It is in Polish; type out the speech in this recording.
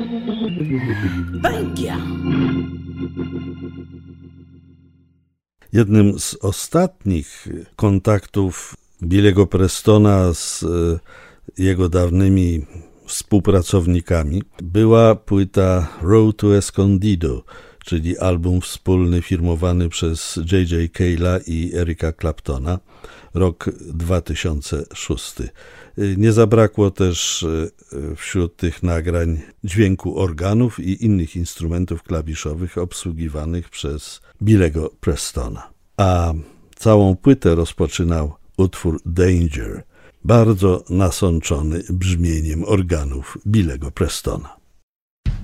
Węgiel. Jednym z ostatnich kontaktów Billy'ego Prestona z jego dawnymi współpracownikami była płyta Road to Escondido, czyli album wspólny firmowany przez J.J. Cale'a i Erica Claptona, rok 2006. Nie zabrakło też wśród tych nagrań dźwięku organów i innych instrumentów klawiszowych obsługiwanych przez Billy'ego Prestona. A całą płytę rozpoczynał utwór Danger, bardzo nasączony brzmieniem organów Billy'ego Prestona.